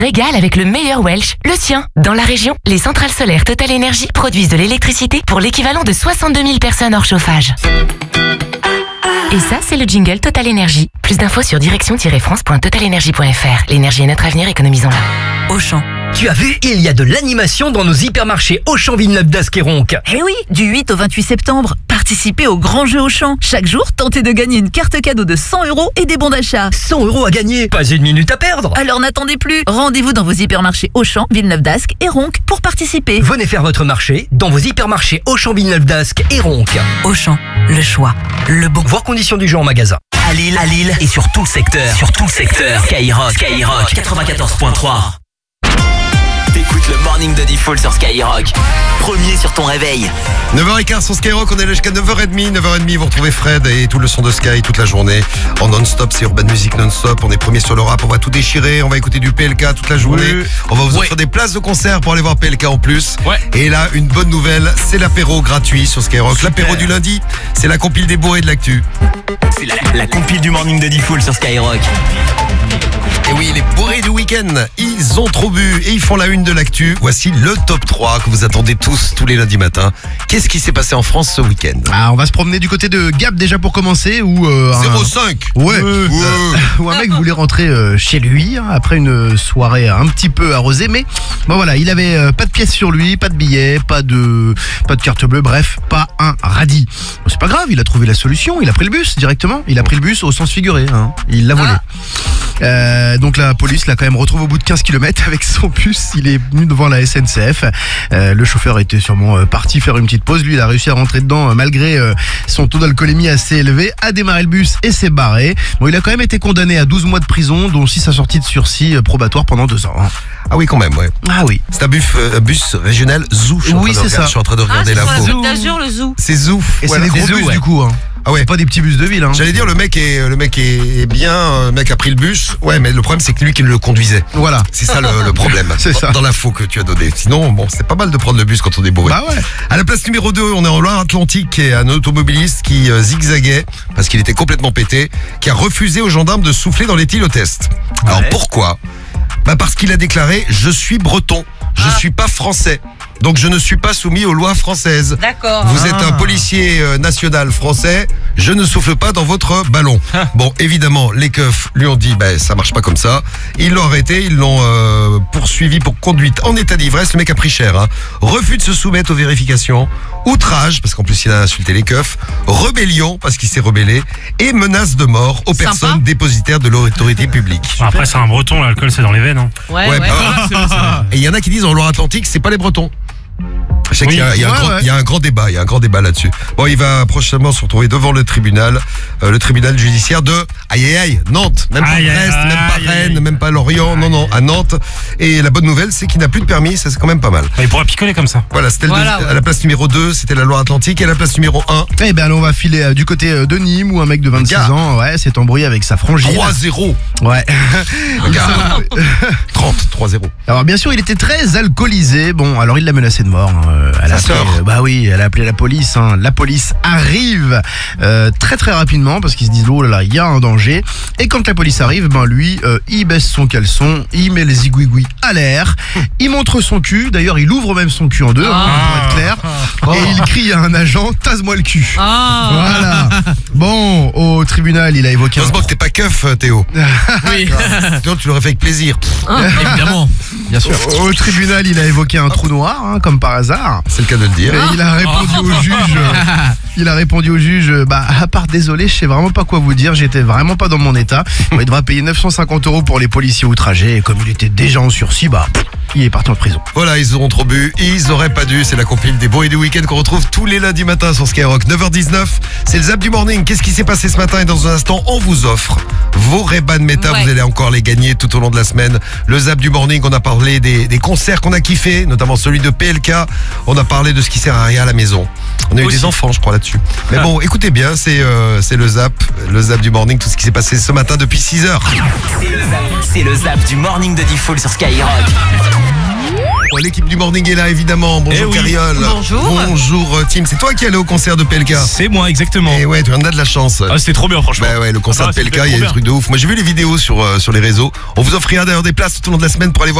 Régale avec le meilleur Welsh, le sien. Dans la région, les centrales solaires Total Energy produisent de l'électricité pour l'équivalent de 62 000 personnes hors chauffage. Et ça, c'est le jingle Total Energy. Plus d'infos sur direction-france.totalenergy.fr. L'énergie est notre avenir, économisons-la. Auchan. Tu as vu, il y a de l'animation dans nos hypermarchés Auchan Villeneuve d'Ascq et Ronc. Eh oui, du 8 au 28 septembre, participez au grand jeu Auchan. Chaque jour, tentez de gagner une carte cadeau de 100 € et des bons d'achat. 100 € à gagner, pas une minute à perdre. Alors n'attendez plus, rendez-vous dans vos hypermarchés Auchan, Villeneuve d'Ascq et Ronc pour participer. Venez faire votre marché dans vos hypermarchés Auchan Villeneuve d'Ascq et Ronc. Auchan, le choix, le bon. Voir conditions du jeu en magasin. À Lille et sur tout le secteur. Skyrock 94.3. T'écoutes le Morning de Diffoul sur Skyrock. Premier sur ton réveil. 9h15 sur Skyrock, on est là jusqu'à 9h30. 9h30, vous retrouvez Fred et tout le son de Sky toute la journée. En non-stop, c'est Urban Music non-stop. On est premier sur le rap, on va tout déchirer. On va écouter du PLK toute la journée. Oui. On va vous offrir des places de concert pour aller voir PLK en plus. Ouais. Et là, une bonne nouvelle, c'est l'apéro gratuit sur Skyrock. Super. L'apéro du lundi, c'est la compile des bourrés de l'actu. C'est la compile du Morning de Diffoul sur Skyrock. Et oui, les bourrés du week-end, ils ont trop bu et ils font la une de l'actu. Voici le top 3 que vous attendez tous les lundis matins. Qu'est-ce qui s'est passé en France ce week-end? On va se promener du côté de Gap déjà pour commencer. Où 0,5 où un mec voulait rentrer chez lui après une soirée un petit peu arrosée. Mais bon voilà, il avait pas de pièces sur lui, pas de billets, pas de carte bleue, bref, pas un radis. Bon, c'est pas grave, il a trouvé la solution, il a pris le bus directement. Il a pris le bus au sens figuré, hein. Il l'a volé. Donc la police l'a quand même retrouvé au bout de 15 km avec son bus. Il est venu devant la SNCF. Le chauffeur était sûrement parti faire une petite pause. Lui, il a réussi à rentrer dedans malgré son taux d'alcoolémie assez élevé, a démarré le bus et s'est barré. Bon, il a quand même été condamné à 12 mois de prison, dont 6 à sortie de sursis probatoire pendant 2 ans. Ah oui, quand même, ouais. Ah oui. C'est un bus régional Zoo. Oui, c'est ça. Je suis en train de regarder l'info. Le Zoo. C'est Zoo. Et voilà, c'est des gros bus du coup. Hein. Ah ouais. C'est pas des petits bus de ville. Hein. J'allais dire le mec est bien, le mec a pris le bus. Ouais, mais le problème c'est que lui qui le conduisait. Voilà. C'est ça le problème. C'est ça. Dans l'info que tu as donnée. Sinon, bon, c'est pas mal de prendre le bus quand on est bourré. Bah ouais. À la place numéro 2, on est en Loire-Atlantique et un automobiliste qui zigzaguait parce qu'il était complètement pété, qui a refusé aux gendarmes de souffler dans l'éthylotest. Ouais. Alors pourquoi? Parce qu'il a déclaré: je suis breton, je suis pas français. Donc je ne suis pas soumis aux lois françaises. D'accord. Vous êtes un policier national français, je ne souffle pas dans votre ballon. Bon, évidemment, les keufs lui ont dit ça marche pas comme ça. Ils l'ont arrêté, ils l'ont poursuivi pour conduite en état d'ivresse. Le mec a pris cher. Hein. Refus de se soumettre aux vérifications, outrage, parce qu'en plus il a insulté les keufs, rébellion, parce qu'il s'est rebellé, et menace de mort aux personnes dépositaires de l'autorité publique. Après, c'est un breton, l'alcool c'est dans les veines. Hein. Ouais. Et il y en a qui disent en Loire-Atlantique, c'est pas les bretons. Je sais qu'il y a un grand débat, là-dessus. Bon, il va prochainement se retrouver devant le tribunal judiciaire de Nantes, même pas Brest, même pas Rennes, même pas Lorient, non, à Nantes. Et la bonne nouvelle, c'est qu'il n'a plus de permis, ça c'est quand même pas mal. Il pourra picoler comme ça. Voilà, c'était à la place numéro 2, c'était la Loire-Atlantique, et à la place numéro 1. Eh ben, on va filer du côté de Nîmes où un mec de 26 ans, s'est embrouillé avec sa frangine. 3-0. Ouais. 3-0. Alors bien sûr, il était très alcoolisé. Bon, alors il l'a menacé de mort. Elle a appelé la police. Hein. La police arrive très très rapidement parce qu'ils se disent oh là là, il y a un danger. Et quand la police arrive, lui, il baisse son caleçon, il met les zigouigouis à l'air, il montre son cul. D'ailleurs, il ouvre même son cul en deux, pour être clair. Et il crie à un agent: tasse-moi le cul. Voilà. Bon, au tribunal, il a évoqué. Heureusement que t'es pas keuf, Théo. Oui. Sinon, tu l'aurais fait avec plaisir. Évidemment. Bien sûr. Au tribunal, il a évoqué un trou noir, comme par hasard. C'est le cas de le dire. Et il a répondu au juge, à part désolé, je sais vraiment pas quoi vous dire, j'étais vraiment pas dans mon état. Il devra payer 950 € pour les policiers outragés. Et comme il était déjà en sursis, il est parti en prison. Voilà, ils auront trop bu, ils auraient pas dû. C'est la compile des bourrés du week-end qu'on retrouve tous les lundis matins sur Skyrock. 9h19, c'est le Zap du Morning. Qu'est-ce qui s'est passé ce matin? Et dans un instant, on vous offre vos Ray-Ban Meta. Vous allez encore les gagner tout au long de la semaine. Le Zap du Morning, on a parlé des concerts qu'on a kiffé, notamment celui de PLK. On a parlé de ce qui sert à rien à la maison. On a eu des enfants, je crois, là-dessus. Mais bon, écoutez bien, c'est le Zap du Morning, tout ce qui s'est passé ce matin depuis 6h. C'est le Zap du Morning de Diffoul sur Skyrock. Ouais, l'équipe du Morning est là, évidemment. Bonjour oui. Cariole. Bonjour. Bonjour Tim. C'est toi qui es allé au concert de PLK. C'est moi, exactement. Et ouais, tu en as de la chance. Ah, c'était trop bien, franchement. Bah ouais, le concert Ah, de PLK, c'était il y a trop des bien. trucs de ouf. Moi, j'ai vu les vidéos sur les réseaux. On vous offrira d'ailleurs des places tout au long de la semaine pour aller voir